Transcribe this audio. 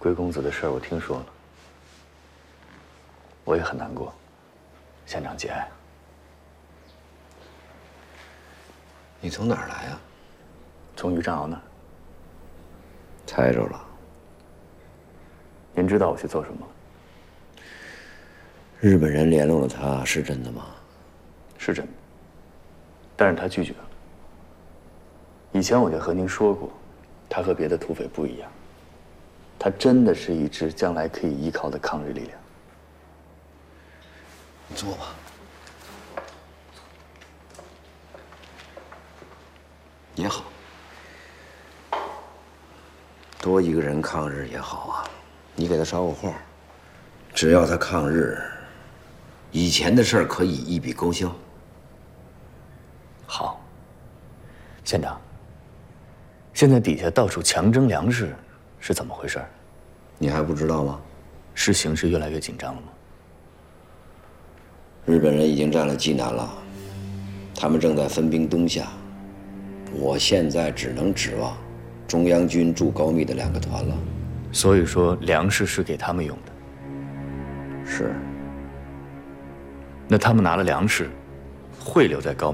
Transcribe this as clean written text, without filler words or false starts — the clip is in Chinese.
龟公子的事儿我听说了，我也很难过。县长节哀。 你从哪儿来啊？ 从于占鳌那儿。 猜着了。 您知道我去做什么？ 日本人联络了他，是真的吗？ 是真的，但是他拒绝了。以前我就和您说过，他和别的土匪不一样，他真的是一支将来可以依靠的抗日力量。 你坐吧。也好，多一个人抗日也好啊。你给他捎个话，只要他抗日，以前的事儿可以一笔勾销。 好，县长，现在底下到处强征粮食，是怎么回事？ 你还不知道吗？ 是形势越来越紧张了吗？ 日本人已经占了济南了，他们正在分兵东下。我现在只能指望中央军驻高密的2个团了。 所以说，粮食是给他们用的。 是。 那他们拿了粮食，会留在高密？